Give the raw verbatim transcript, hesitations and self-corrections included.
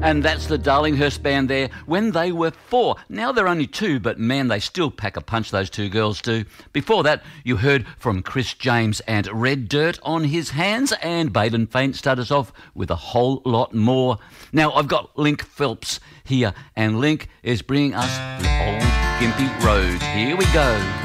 And that's the Darlinghurst Band there when they were four. Now they're only two, but man, they still pack a punch, those two girls do. Before that, you heard from Chris James and Red Dirt on His Hands, and Baden Faint started us off with a whole lot more. Now, I've got Link Phelps here, and Link is bringing us the old Gympie Road. Here we go.